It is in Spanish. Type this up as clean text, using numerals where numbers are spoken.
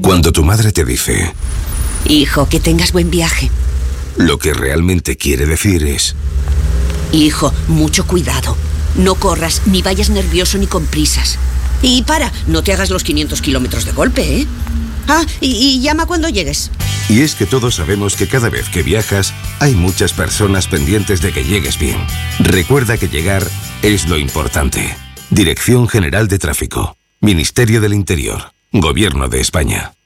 Cuando tu madre te dice: hijo, que tengas buen viaje, lo que realmente quiere decir es: hijo, mucho cuidado. No corras, ni vayas nervioso ni con prisas. Y no te hagas los 500 kilómetros de golpe, ¿eh? Y llama cuando llegues. Y es que todos sabemos que cada vez que viajas, hay muchas personas pendientes de que llegues bien. Recuerda que llegar es lo importante. Dirección General de Tráfico. Ministerio del Interior. Gobierno de España.